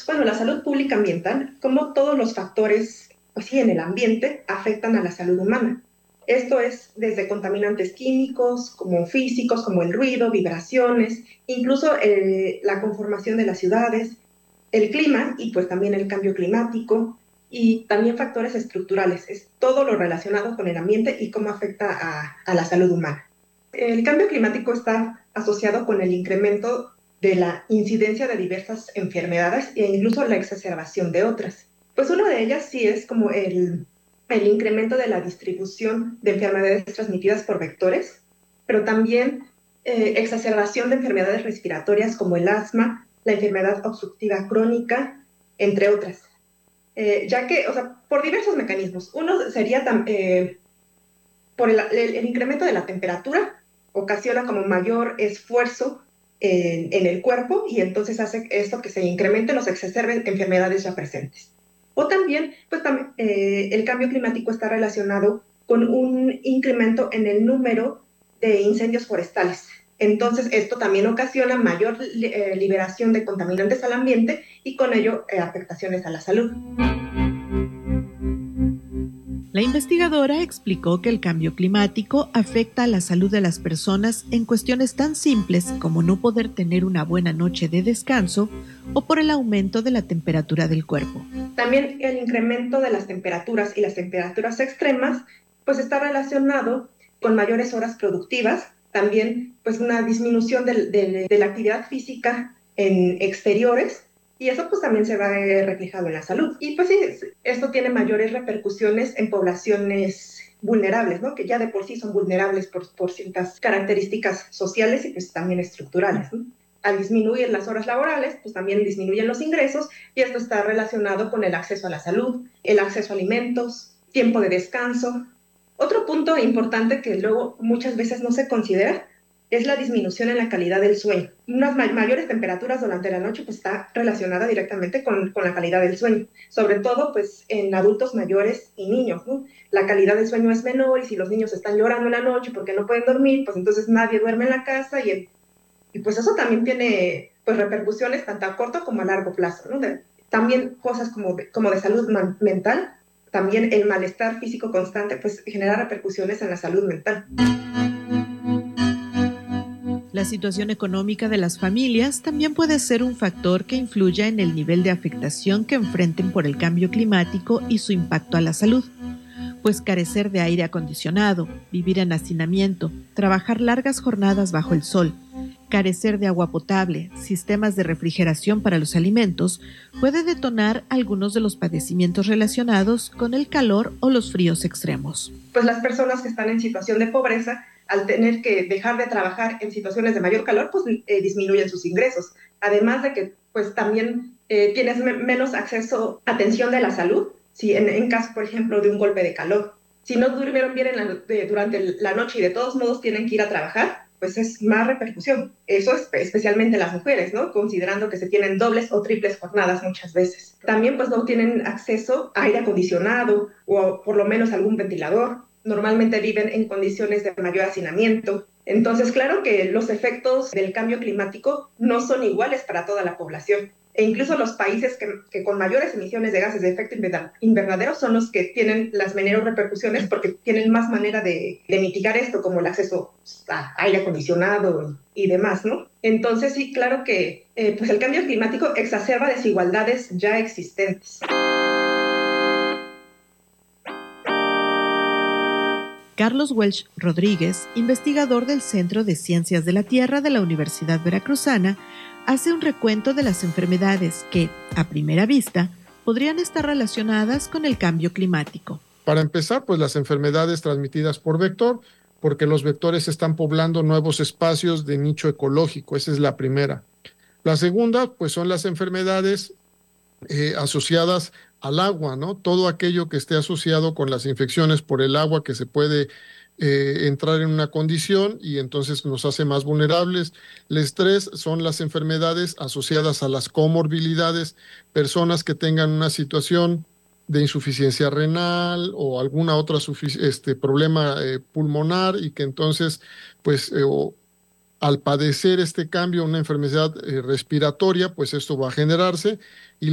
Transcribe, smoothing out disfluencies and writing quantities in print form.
Bueno, la salud pública ambiental, como todos los factores pues sí, en el ambiente, afectan a la salud humana. Esto es desde contaminantes químicos, como físicos, como el ruido, vibraciones, incluso la conformación de las ciudades, el clima y pues también el cambio climático y también factores estructurales. Es todo lo relacionado con el ambiente y cómo afecta a la salud humana. El cambio climático está asociado con el incremento de la incidencia de diversas enfermedades e incluso la exacerbación de otras. Pues una de ellas sí es como el incremento de la distribución de enfermedades transmitidas por vectores, pero también exacerbación de enfermedades respiratorias como el asma, la enfermedad obstructiva crónica, entre otras. Ya que, o sea, por diversos mecanismos. Uno sería por el incremento de la temperatura, ocasiona como mayor esfuerzo en el cuerpo y entonces hace esto que se incrementen o se exacerben enfermedades ya presentes. O también, pues el cambio climático está relacionado con un incremento en el número de incendios forestales. Entonces, esto también ocasiona mayor liberación de contaminantes al ambiente y con ello afectaciones a la salud. La investigadora explicó que el cambio climático afecta a la salud de las personas en cuestiones tan simples como no poder tener una buena noche de descanso o por el aumento de la temperatura del cuerpo. También el incremento de las temperaturas y las temperaturas extremas pues está relacionado con mayores horas productivas, también pues una disminución de la actividad física en exteriores y eso pues también se va reflejado en la salud. Y pues sí, esto tiene mayores repercusiones en poblaciones vulnerables, ¿no? Que ya de por sí son vulnerables por ciertas características sociales y pues también estructurales, ¿no? Al disminuir las horas laborales, pues también disminuyen los ingresos y esto está relacionado con el acceso a la salud, el acceso a alimentos, tiempo de descanso. Otro punto importante que luego muchas veces no se considera es la disminución en la calidad del sueño. Unas mayores temperaturas durante la noche pues está relacionada directamente con la calidad del sueño, sobre todo pues en adultos mayores y niños, ¿no? La calidad del sueño es menor y si los niños están llorando en la noche porque no pueden dormir, pues entonces nadie duerme en la casa y pues eso también tiene pues repercusiones tanto a corto como a largo plazo, ¿no? También cosas como de salud mental, también el malestar físico constante pues genera repercusiones en la salud mental. La situación económica de las familias también puede ser un factor que influya en el nivel de afectación que enfrenten por el cambio climático y su impacto a la salud. Pues carecer de aire acondicionado, vivir en hacinamiento, trabajar largas jornadas bajo el sol, carecer de agua potable, sistemas de refrigeración para los alimentos, puede detonar algunos de los padecimientos relacionados con el calor o los fríos extremos. Pues las personas que están en situación de pobreza, al tener que dejar de trabajar en situaciones de mayor calor, pues disminuyen sus ingresos. Además de que pues también tienes menos acceso a atención de la salud, si en caso, por ejemplo, de un golpe de calor. Si no durmieron bien durante la noche y de todos modos tienen que ir a trabajar, pues es más repercusión. Eso es especialmente las mujeres, ¿no? Considerando que se tienen dobles o triples jornadas muchas veces. También pues no tienen acceso a aire acondicionado o por lo menos algún ventilador. Normalmente viven en condiciones de mayor hacinamiento. Entonces, claro que los efectos del cambio climático no son iguales para toda la población. E incluso los países que con mayores emisiones de gases de efecto invernadero son los que tienen las menores repercusiones porque tienen más manera de mitigar esto, como el acceso a aire acondicionado y demás, ¿no? Entonces sí, claro que pues el cambio climático exacerba desigualdades ya existentes. Carlos Welch Rodríguez, investigador del Centro de Ciencias de la Tierra de la Universidad Veracruzana, hace un recuento de las enfermedades que, a primera vista, podrían estar relacionadas con el cambio climático. Para empezar, pues las enfermedades transmitidas por vector, porque los vectores están poblando nuevos espacios de nicho ecológico, esa es la primera. La segunda, pues son las enfermedades asociadas al agua, ¿no? Todo aquello que esté asociado con las infecciones por el agua que se puede entrar en una condición y entonces nos hace más vulnerables. El estrés son las enfermedades asociadas a las comorbilidades, personas que tengan una situación de insuficiencia renal o alguna otra problema pulmonar y que entonces, pues, al padecer este cambio, una enfermedad respiratoria, pues esto va a generarse. Y